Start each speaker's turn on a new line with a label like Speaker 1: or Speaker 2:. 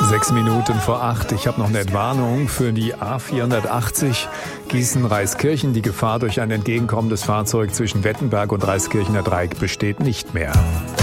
Speaker 1: 7:06. Ich habe noch eine Entwarnung für die A480 Gießen-Reiskirchen. Die Gefahr durch ein entgegenkommendes Fahrzeug zwischen Wettenberg und Reiskirchener Dreieck besteht nicht mehr.